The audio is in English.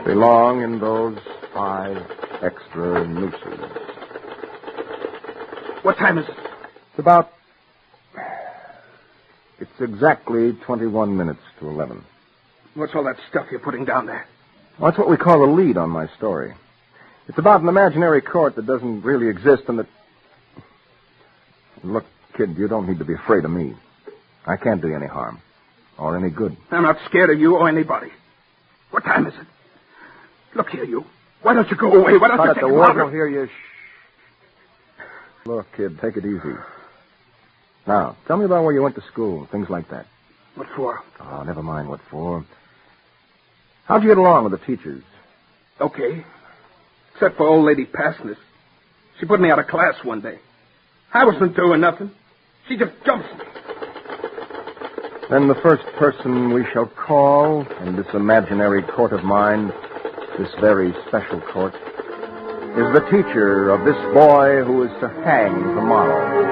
belong in those 5 extra nooses. What time is it? It's exactly 21 minutes to 11. What's all that stuff you're putting down there? Well, that's what we call the lead on my story. It's about an imaginary court that doesn't really exist and that... Look, kid, you don't need to be afraid of me. I can't do you any harm. Or any good. I'm not scared of you or anybody. What time is it? Look here, you. Why don't you go away? Why don't you take the him word out? will hear you. Shh. Look, kid, take it easy. Now, tell me about where you went to school, things like that. What for? Oh, never mind what for. How'd you get along with the teachers? Okay. Except for old lady Passness. She put me out of class one day. I wasn't doing nothing. She just jumps me. Then the first person we shall call in this imaginary court of mine, this very special court, is the teacher of this boy who is to hang tomorrow.